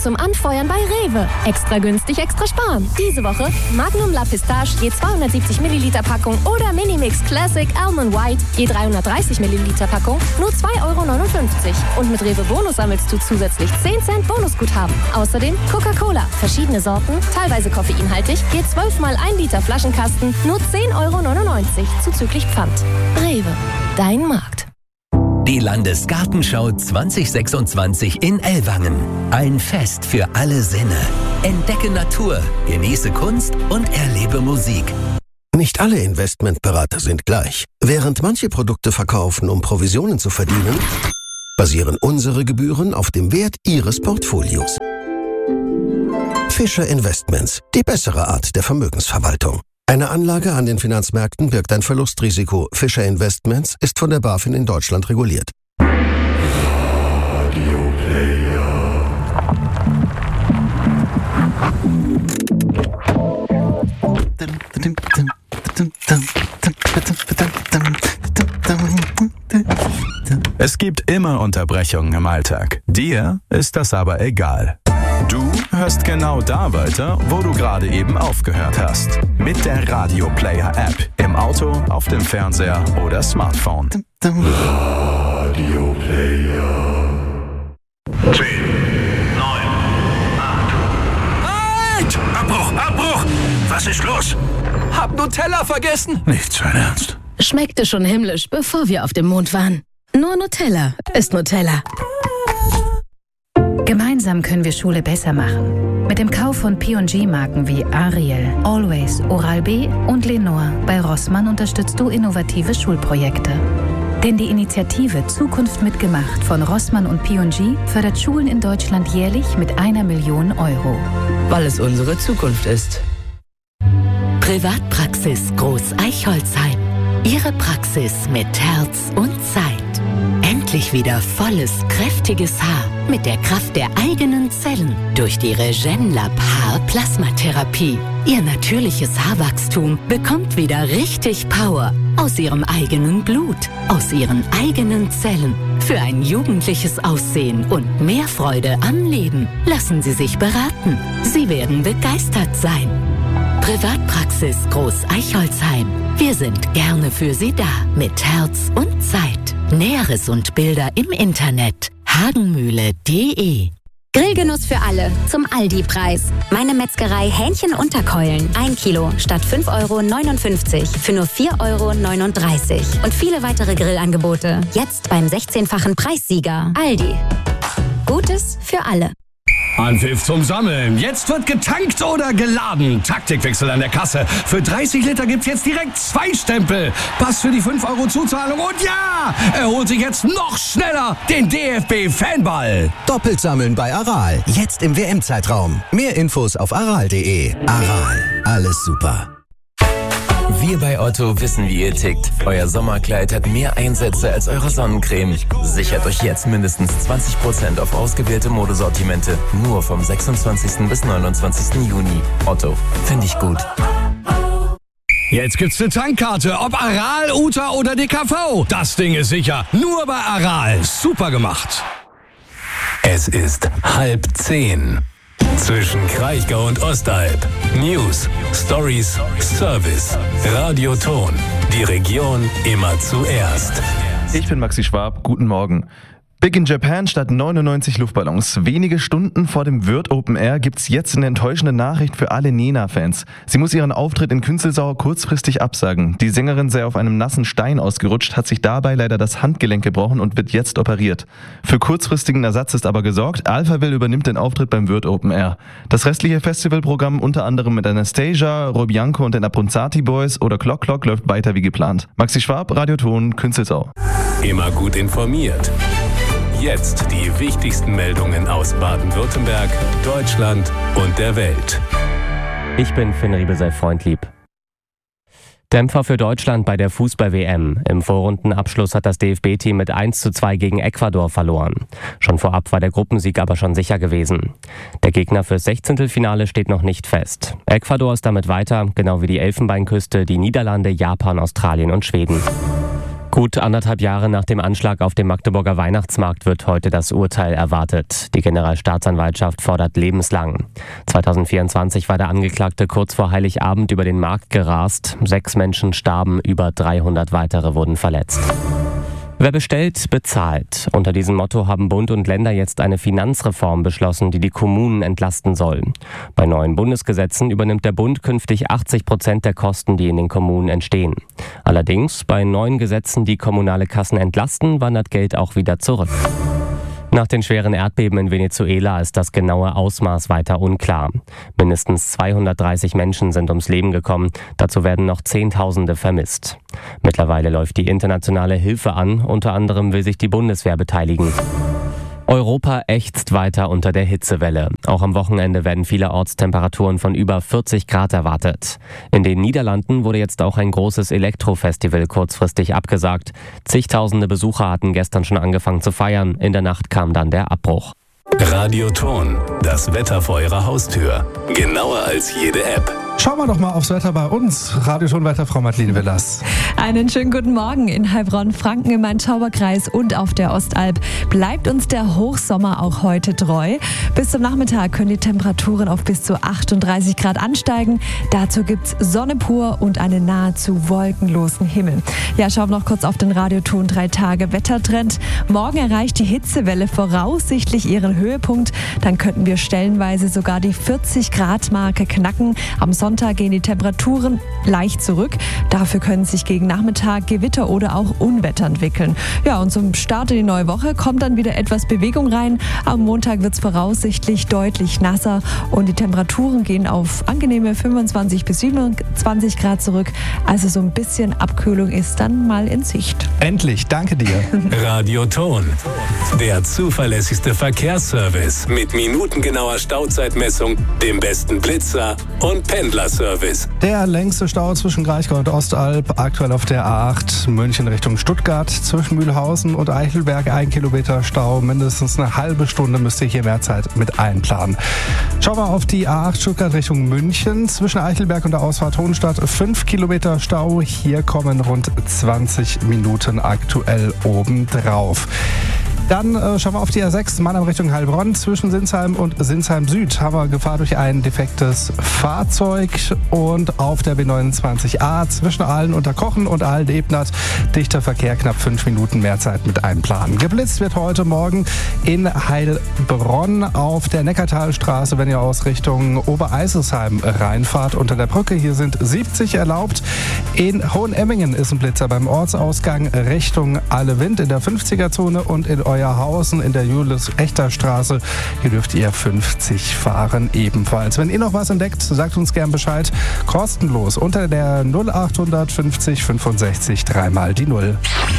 zum Anfeuern bei Rewe. Extra günstig, extra sparen. Diese Woche Magnum La Pistache je 270 Milliliter Packung oder Minimix Classic Almond White je 330 Milliliter Packung nur 2,59 €. Und mit Rewe Bonus sammelst du zusätzlich 10 Cent Bonusguthaben. Außerdem Coca-Cola, verschiedene Sorten, teilweise koffeinhaltig, je 12 mal 1 Liter Flaschenkasten nur 10,99 € zuzüglich Pfand. Rewe, dein Markt. Die Landesgartenschau 2026 in Ellwangen. Ein Fest für alle Sinne. Entdecke Natur, genieße Kunst und erlebe Musik. Nicht alle Investmentberater sind gleich. Während manche Produkte verkaufen, um Provisionen zu verdienen, basieren unsere Gebühren auf dem Wert Ihres Portfolios. Fischer Investments, die bessere Art der Vermögensverwaltung. Eine Anlage an den Finanzmärkten birgt ein Verlustrisiko. Fischer Investments ist von der BaFin in Deutschland reguliert. Es gibt immer Unterbrechungen im Alltag. Dir ist das aber egal. Du hörst genau da weiter, wo du gerade eben aufgehört hast. Mit der Radio Player App. Im Auto, auf dem Fernseher oder Smartphone. Radio Player. 10, 9, 8. Halt! Abbruch! Was ist los? Hab Nutella vergessen. Nicht sein Ernst. Schmeckte schon himmlisch, bevor wir auf dem Mond waren. Nur Nutella ist Nutella. Gemeinsam können wir Schule besser machen. Mit dem Kauf von P&G-Marken wie Ariel, Always, Oral-B und Lenore bei Rossmann unterstützt du innovative Schulprojekte. Denn die Initiative Zukunft mitgemacht von Rossmann und P&G fördert Schulen in Deutschland jährlich mit 1 Million €. Weil es unsere Zukunft ist. Privatpraxis Groß Eichholzheim. Ihre Praxis mit Herz und Zeit. Endlich wieder volles, kräftiges Haar mit der Kraft der eigenen Zellen durch die RegenLab Haar-Plasmatherapie. Ihr natürliches Haarwachstum bekommt wieder richtig Power aus ihrem eigenen Blut, aus ihren eigenen Zellen. Für ein jugendliches Aussehen und mehr Freude am Leben lassen Sie sich beraten. Sie werden begeistert sein. Privatpraxis Groß Eichholzheim. Wir sind gerne für Sie da mit Herz und Zeit. Näheres und Bilder im Internet hagenmühle.de. Grillgenuss für alle zum Aldi-Preis. Meine Metzgerei Hähnchenunterkeulen. 1 Kilo statt 5,59 € für nur 4,39 €. Und viele weitere Grillangebote. Jetzt beim 16-fachen Preissieger. Aldi. Gutes für alle. Anpfiff zum Sammeln. Jetzt wird getankt oder geladen. Taktikwechsel an der Kasse. Für 30 Liter gibt's jetzt direkt 2 Stempel. Pass für die 5 € Zuzahlung. Und ja, er holt sich jetzt noch schneller den DFB-Fanball. Doppelt sammeln bei Aral. Jetzt im WM-Zeitraum. Mehr Infos auf aral.de. Aral. Alles super. Wir bei Otto wissen, wie ihr tickt. Euer Sommerkleid hat mehr Einsätze als eure Sonnencreme. Sichert euch jetzt mindestens 20% auf ausgewählte Modesortimente. Nur vom 26. bis 29. Juni. Otto, finde ich gut. Jetzt gibt's eine Tankkarte, ob Aral, Uta oder DKV. Das Ding ist sicher. Nur bei Aral. Super gemacht. Es ist 9:30. Zwischen Kraichgau und Ostalb. News, Stories, Service, Radioton. Die Region immer zuerst. Ich bin Maxi Schwab. Guten Morgen. Big in Japan statt 99 Luftballons. Wenige Stunden vor dem Würth Open Air gibt's jetzt eine enttäuschende Nachricht für alle Nena-Fans. Sie muss ihren Auftritt in Künzelsau kurzfristig absagen. Die Sängerin sei auf einem nassen Stein ausgerutscht, hat sich dabei leider das Handgelenk gebrochen und wird jetzt operiert. Für kurzfristigen Ersatz ist aber gesorgt. Alphaville übernimmt den Auftritt beim Würth Open Air. Das restliche Festivalprogramm unter anderem mit Anastasia, Robianco und den Abronzati Boys oder Clock Clock läuft weiter wie geplant. Maxi Schwab, Radioton, Künzelsau. Immer gut informiert. Jetzt die wichtigsten Meldungen aus Baden-Württemberg, Deutschland und der Welt. Ich bin Finn Riebe, sei freundlieb. Dämpfer für Deutschland bei der Fußball-WM. Im Vorrundenabschluss hat das DFB-Team mit 1:2 gegen Ecuador verloren. Schon vorab war der Gruppensieg aber schon sicher gewesen. Der Gegner fürs 16. steht noch nicht fest. Ecuador ist damit weiter, genau wie die Elfenbeinküste, die Niederlande, Japan, Australien und Schweden. Gut 1,5 Jahre nach dem Anschlag auf dem Magdeburger Weihnachtsmarkt wird heute das Urteil erwartet. Die Generalstaatsanwaltschaft fordert lebenslang. 2024 war der Angeklagte kurz vor Heiligabend über den Markt gerast. 6 Menschen starben, über 300 weitere wurden verletzt. Wer bestellt, bezahlt. Unter diesem Motto haben Bund und Länder jetzt eine Finanzreform beschlossen, die die Kommunen entlasten soll. Bei neuen Bundesgesetzen übernimmt der Bund künftig 80% der Kosten, die in den Kommunen entstehen. Allerdings, bei neuen Gesetzen, die kommunale Kassen entlasten, wandert Geld auch wieder zurück. Nach den schweren Erdbeben in Venezuela ist das genaue Ausmaß weiter unklar. Mindestens 230 Menschen sind ums Leben gekommen. Dazu werden noch Zehntausende vermisst. Mittlerweile läuft die internationale Hilfe an. Unter anderem will sich die Bundeswehr beteiligen. Europa ächzt weiter unter der Hitzewelle. Auch am Wochenende werden vielerorts Temperaturen von über 40 Grad erwartet. In den Niederlanden wurde jetzt auch ein großes Elektrofestival kurzfristig abgesagt. Zigtausende Besucher hatten gestern schon angefangen zu feiern. In der Nacht kam dann der Abbruch. Radioton, das Wetter vor Ihrer Haustür. Genauer als jede App. Schauen wir doch mal aufs Wetter bei uns. Radioton-Wetter, Frau Madeleine Willers. Einen schönen guten Morgen in Heilbronn, Franken, im Main-Tauber-Kreis und auf der Ostalb. Bleibt uns der Hochsommer auch heute treu. Bis zum Nachmittag können die Temperaturen auf bis zu 38 Grad ansteigen. Dazu gibt's Sonne pur und einen nahezu wolkenlosen Himmel. Ja, schauen wir noch kurz auf den Radioton 3-Tage-Wettertrend. Morgen erreicht die Hitzewelle voraussichtlich ihren Höhepunkt. Dann könnten wir stellenweise sogar die 40-Grad-Marke knacken. Am Sonntag gehen die Temperaturen leicht zurück. Dafür können sich gegen Nachmittag Gewitter oder auch Unwetter entwickeln. Ja, und zum Start in die neue Woche kommt dann wieder etwas Bewegung rein. Am Montag wird es voraussichtlich deutlich nasser und die Temperaturen gehen auf angenehme 25 bis 27 Grad zurück. Also so ein bisschen Abkühlung ist dann mal in Sicht. Endlich, danke dir. Radioton, der zuverlässigste Verkehrsservice mit minutengenauer Stauzeitmessung, dem besten Blitzer und Pendlerservice. Der längste Stau zwischen Kraichgau und Ostalb, aktuell auf der A8 München Richtung Stuttgart, zwischen Mühlhausen und Eichelberg 1 Kilometer Stau, mindestens eine halbe Stunde müsst ihr hier mehr Zeit mit einplanen. Schauen wir auf die A8 Stuttgart Richtung München, zwischen Eichelberg und der Ausfahrt Hohenstadt 5 Kilometer Stau, hier kommen rund 20 Minuten aktuell obendrauf. Dann schauen wir auf die A6, Mannheim Richtung Heilbronn. Zwischen Sinsheim und Sinsheim Süd haben wir Gefahr durch ein defektes Fahrzeug. Und auf der B29a zwischen Aalen unter Kochen und Aalen-Ebnat dichter Verkehr, knapp 5 Minuten mehr Zeit mit einplanen. Geblitzt wird heute Morgen in Heilbronn auf der Neckartalstraße, wenn ihr aus Richtung Obereiselsheim reinfahrt unter der Brücke. Hier sind 70 erlaubt. In Hohenemmingen ist ein Blitzer beim Ortsausgang Richtung Allewind in der 50er-Zone und in Euerhausen in der Julius-Echter-Straße. Hier dürft ihr 50 fahren ebenfalls. Wenn ihr noch was entdeckt, sagt uns gern Bescheid. Kostenlos unter der 0850 65 3 die 0.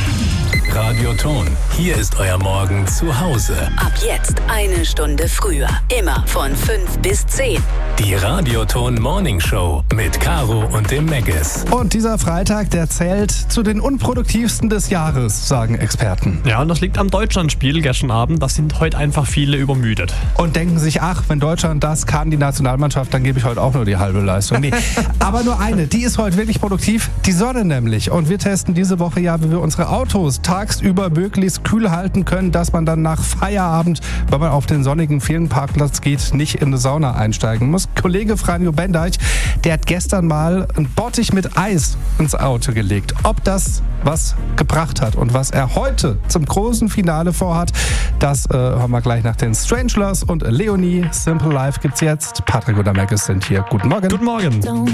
Radioton, hier ist euer Morgen zu Hause. Ab jetzt 1 Stunde früher. Immer von 5 bis 10. Die Radioton Morning Show mit Caro und dem Meggis. Und dieser Freitag, der zählt zu den unproduktivsten des Jahres, sagen Experten. Ja, und das liegt am Deutschlandspiel gestern Abend. Da sind heute einfach viele übermüdet. Und denken sich, ach, wenn Deutschland das kann, die Nationalmannschaft, dann gebe ich heute auch nur die halbe Leistung. Nee, aber nur eine, die ist heute wirklich produktiv, die Sonne nämlich. Und wir testen diese Woche ja, wie wir unsere Autos tagsüber möglichst kühl halten können, dass man dann nach Feierabend, wenn man auf den sonnigen Ferienparkplatz geht, nicht in eine Sauna einsteigen muss. Kollege Franjo Bendeich, der hat gestern mal einen Bottich mit Eis ins Auto gelegt. Ob das was gebracht hat und was er heute zum großen Finale vorhat, das hören wir gleich nach den Strangelers und Leonie. Simple Life gibt's jetzt. Patrick und der Meggis sind hier. Guten Morgen. Guten Morgen.